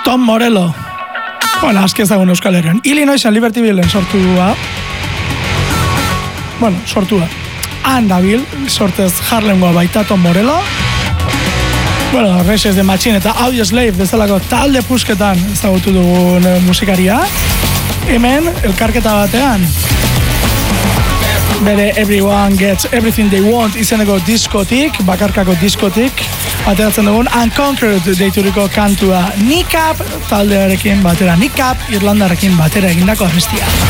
Tom Morello. Bueno, aski ezagun Euskal Herrian. Illinoisen Libertyvillen sortua. Bueno, sortua. Han dabil, sortez Harlemgoa baita Tom Morello. Bueno, Reyes de Machine eta Audioslave bezalako talde pusketan ezagutu dugun musikaria. Hemen, elkarketa batean, bere Everyone Gets Everything They Want izeneko diskotik, bakarkako diskotik, ateratzen dugun Unconquered deituriko kantua Nick Up taldearekin batera, Nick Up Irlandarekin batera egindako abestia.